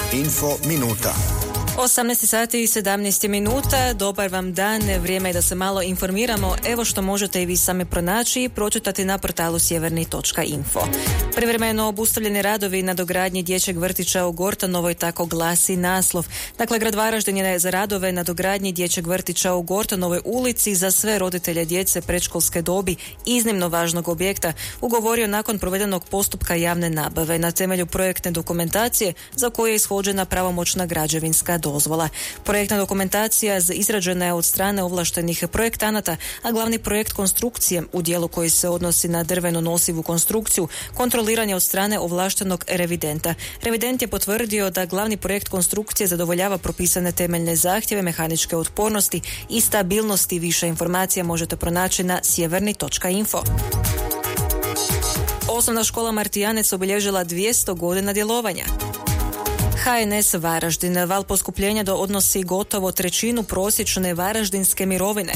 Info minuta. 18 sati i 17 minuta, dobar vam dan, vrijeme je da se malo informiramo, evo što možete i vi sami pronaći i pročitati na portalu sjeverni.info. Privremeno obustavljeni radovi na dogradnji dječjeg vrtića u Gortanovoj, tako glasi naslov. Dakle, grad Varaždin je za radove na dogradnji dječjeg vrtića u Gortanovoj ulici za sve roditelje djece predškolske dobi iznimno važnog objekta ugovorio nakon provedenog postupka javne nabave na temelju projektne dokumentacije za koju je ishođena pravomoćna građevinska dozvola. Projektna dokumentacija izrađena je od strane ovlaštenih projektanata, a glavni projekt konstrukcije u dijelu koji se odnosi na drveno nosivu konstrukciju kontroliran je od strane ovlaštenog revidenta. Revident je potvrdio da glavni projekt konstrukcije zadovoljava propisane temeljne zahtjeve mehaničke otpornosti i stabilnosti. Više informacija možete pronaći na sjeverni.info. Osnovna škola Martijanec obilježila 200 godina djelovanja. HNS Varaždin, val poskupljenja odnosi gotovo trećinu prosječne varaždinske mirovine.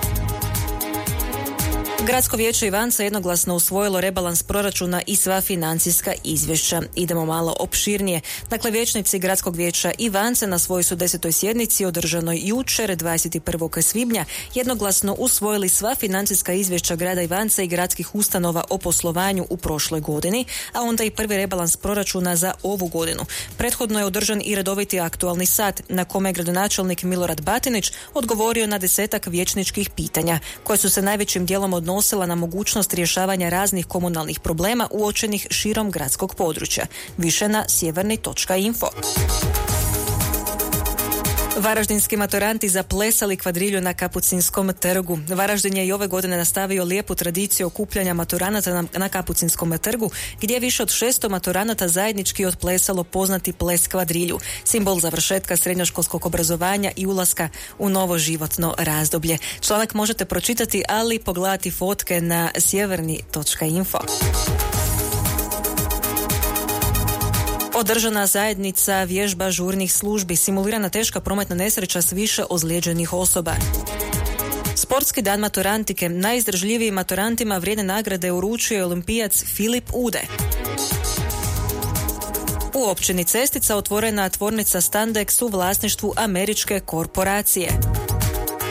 Gradsko vijeće Ivanca jednoglasno usvojilo rebalans proračuna i sva financijska izvješća. Idemo malo opširnije. Dakle, vijećnici Gradskog vijeća Ivanca na svojoj su 10. sjednici održanoj jučer 21. svibnja jednoglasno usvojili sva financijska izvješća grada Ivanca i gradskih ustanova o poslovanju u prošloj godini, a onda i prvi rebalans proračuna za ovu godinu. Prethodno je održan i redoviti aktualni sat na kome je gradonačelnik Milorad Batinić odgovorio na 10 vijećničkih pitanja koje su se najvećim dijelom odnosila na mogućnost rješavanja raznih komunalnih problema uočenih širom gradskog područja. Više na sjeverni.info. Varaždinski maturanti zaplesali kvadrilju na Kapucinskom trgu. Varaždin je i ove godine nastavio lijepu tradiciju okupljanja maturanata na Kapucinskom trgu, gdje je više od 600 maturanata zajednički otplesalo poznati ples kvadrilju, simbol završetka srednjoškolskog obrazovanja i ulaska u novo životno razdoblje. Članak možete pročitati, ali i pogledati fotke na sjeverni.info. Održana zajednica vježba žurnih službi, simulirana teška prometna nesreća s više ozlijeđenih osoba. Sportski dan maturantike, najizdržljivijim maturantima vrijedne nagrade uručio je olimpijac Filip Ude. U općini Cestica otvorena tvornica Standex u vlasništvu američke korporacije.